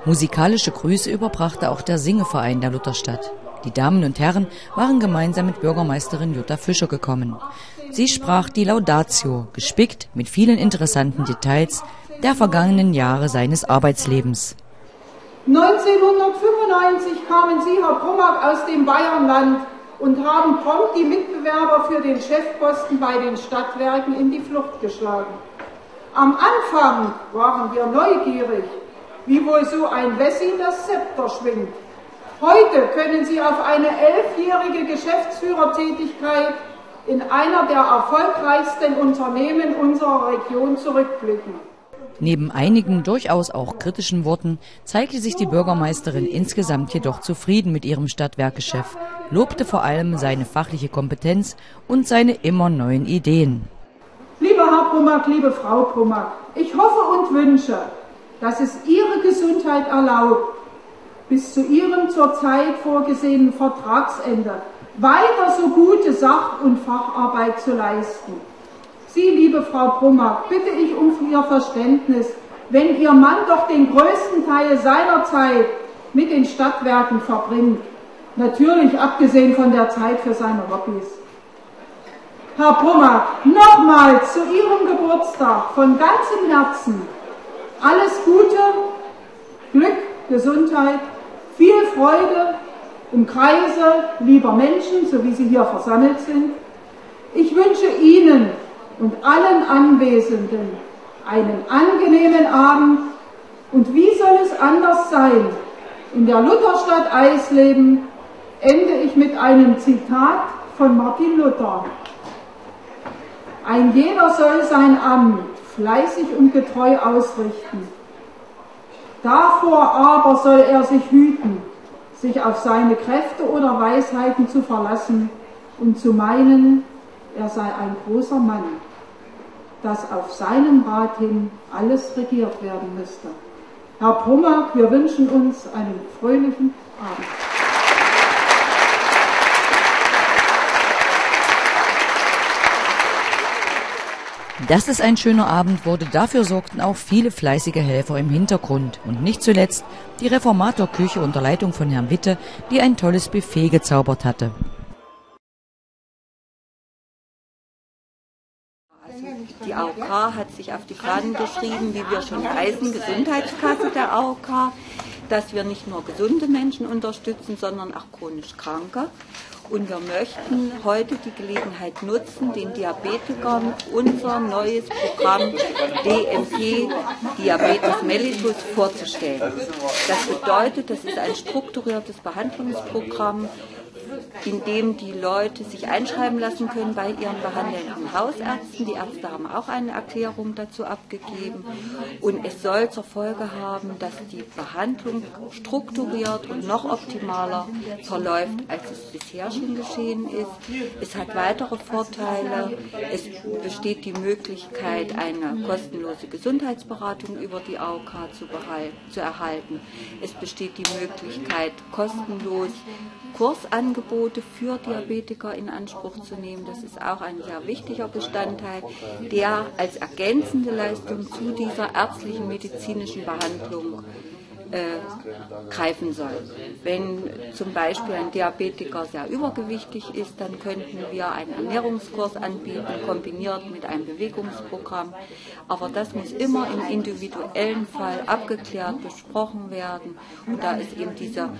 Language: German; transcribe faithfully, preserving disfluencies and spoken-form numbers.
Musikalische Grüße überbrachte auch der Singeverein der Lutherstadt. Die Damen und Herren waren gemeinsam mit Bürgermeisterin Jutta Fischer gekommen. Sie sprach die Laudatio, gespickt mit vielen interessanten Details der vergangenen Jahre seines Arbeitslebens. neunzehnhundertfünfundneunzig kamen Sie, Herr Brummack, aus dem Bayernland und haben prompt die Mitbewerber für den Chefposten bei den Stadtwerken in die Flucht geschlagen. Am Anfang waren wir neugierig, wie wohl so ein Wessi das Zepter schwingt. Heute können Sie auf eine elfjährige Geschäftsführertätigkeit in einer der erfolgreichsten Unternehmen unserer Region zurückblicken. Neben einigen durchaus auch kritischen Worten zeigte sich die Bürgermeisterin insgesamt jedoch zufrieden mit ihrem Stadtwerkechef, lobte vor allem seine fachliche Kompetenz und seine immer neuen Ideen. Lieber Herr Brummack, liebe Frau Brummack, ich hoffe und wünsche, dass es Ihre Gesundheit erlaubt, bis zu Ihrem zurzeit vorgesehenen Vertragsende weiter so gute Sach- und Facharbeit zu leisten. Sie, liebe Frau Brummack, bitte ich um Ihr Verständnis, wenn Ihr Mann doch den größten Teil seiner Zeit mit den Stadtwerken verbringt. Natürlich abgesehen von der Zeit für seine Hobbys. Herr Brummack, nochmals zu Ihrem Geburtstag von ganzem Herzen alles Gute, Glück, Gesundheit, viel Freude im Kreise lieber Menschen, so wie Sie hier versammelt sind. Ich wünsche Ihnen und allen Anwesenden einen angenehmen Abend. Und wie soll es anders sein? In der Lutherstadt Eisleben ende ich mit einem Zitat von Martin Luther. Ein jeder soll sein Amt fleißig und getreu ausrichten. Davor aber soll er sich hüten, sich auf seine Kräfte oder Weisheiten zu verlassen und zu meinen, er sei ein großer Mann, dass auf seinem Rat hin alles regiert werden müsste. Herr Brummack, wir wünschen uns einen fröhlichen Abend. Dass es ein schöner Abend wurde, dafür sorgten auch viele fleißige Helfer im Hintergrund. Und nicht zuletzt die Reformatorküche unter Leitung von Herrn Witte, die ein tolles Buffet gezaubert hatte. Die A O K hat sich auf die Fahnen geschrieben, wie wir schon heißen, Gesundheitskasse der A O K, dass wir nicht nur gesunde Menschen unterstützen, sondern auch chronisch Kranke. Und wir möchten heute die Gelegenheit nutzen, den Diabetikern unser neues Programm D M P, Diabetes mellitus, vorzustellen. Das bedeutet, das ist ein strukturiertes Behandlungsprogramm, in dem die Leute sich einschreiben lassen können bei ihren behandelnden Hausärzten. Die Ärzte haben auch eine Erklärung dazu abgegeben. Und es soll zur Folge haben, dass die Behandlung strukturiert und noch optimaler verläuft, als es bisher schon geschehen ist. Es hat weitere Vorteile. Es besteht die Möglichkeit, eine kostenlose Gesundheitsberatung über die A O K zu, zu erhalten. Es besteht die Möglichkeit, kostenlos Kursangebote für Diabetiker in Anspruch zu nehmen. Das ist auch ein sehr wichtiger Bestandteil, der als ergänzende Leistung zu dieser ärztlichen medizinischen Behandlung äh, greifen soll. Wenn zum Beispiel ein Diabetiker sehr übergewichtig ist, dann könnten wir einen Ernährungskurs anbieten, kombiniert mit einem Bewegungsprogramm. Aber das muss immer im individuellen Fall abgeklärt, besprochen werden. Und da ist eben diese